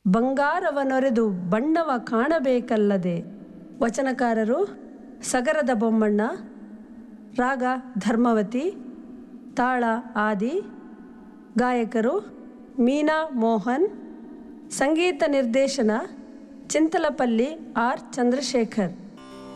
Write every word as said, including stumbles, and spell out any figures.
ಬಂಗಾರವನೊರೆದು ಬಣ್ಣವ ಕಾಣಬೇಕಲ್ಲದೆ. ವಚನಕಾರರು ಸಗರದ ಬೊಮ್ಮಣ್ಣ, ರಾಗ ಧರ್ಮವತಿ, ತಾಳ ಆದಿ, ಗಾಯಕರು ಮೀನಾ ಮೋಹನ್, ಸಂಗೀತ ನಿರ್ದೇಶನ ಚಿಂತಲಪಲ್ಲಿ ಆರ್ ಚಂದ್ರಶೇಖರ್.